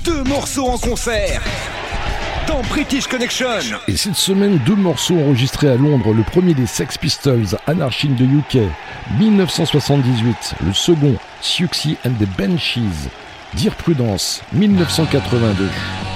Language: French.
2 morceaux en concert dans British Connection. Et cette semaine, 2 morceaux enregistrés à Londres. Le premier des Sex Pistols, Anarchy in the UK, 1978. Le second, Siouxsie and the Banshees, Dire Prudence, 1982.